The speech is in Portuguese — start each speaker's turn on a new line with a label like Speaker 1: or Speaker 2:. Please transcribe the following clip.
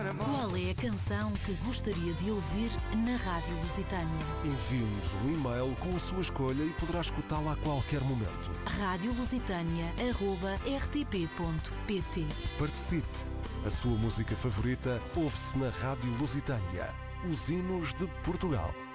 Speaker 1: Qual é a canção que gostaria de ouvir na Rádio Lusitânia?
Speaker 2: Envie-nos um e-mail com a sua escolha e poderá escutá-la a qualquer momento.
Speaker 1: radiolusitania@rtp.pt.
Speaker 2: Participe! A sua música favorita ouve-se na Rádio Lusitânia. Os hinos de Portugal.